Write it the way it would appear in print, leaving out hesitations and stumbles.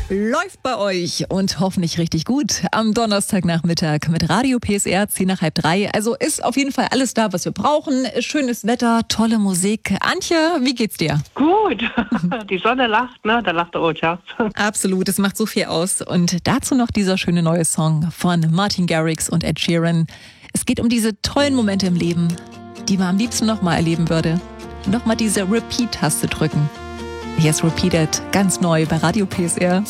Läuft bei euch und hoffentlich richtig gut am Donnerstagnachmittag mit Radio PSR 2:30. Also ist auf jeden Fall alles da, was wir brauchen. Schönes Wetter, tolle Musik. Antje, wie geht's dir? Gut, die Sonne lacht, ne? Da lacht der Ocha. Absolut, es macht so viel aus. Und dazu noch dieser schöne neue Song von Martin Garrix und Ed Sheeran. Es geht um diese tollen Momente im Leben, die man am liebsten nochmal erleben würde. Nochmal diese Repeat-Taste drücken. Hier ist Repeated, ganz neu bei Radio PSR.